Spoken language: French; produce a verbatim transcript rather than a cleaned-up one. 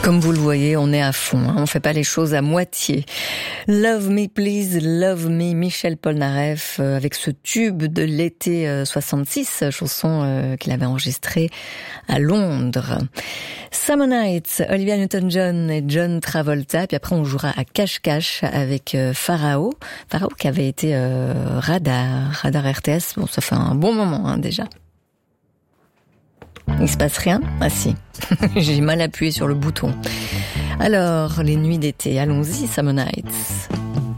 Comme vous le voyez, on est à fond, hein, on fait pas les choses à moitié. Love Me Please, Love Me, Michel Polnareff, euh, avec ce tube de l'été euh, soixante-six, chanson euh, qu'il avait enregistrée à Londres. Summer Nights, Olivia Newton-John et John Travolta, puis après on jouera à cache-cache avec euh, Pharao, Pharao qui avait été euh, radar, radar R T S, bon ça fait un bon moment hein, déjà. Il se passe rien? Ah si, j'ai mal appuyé sur le bouton. Alors, les nuits d'été, allons-y, Summer Nights.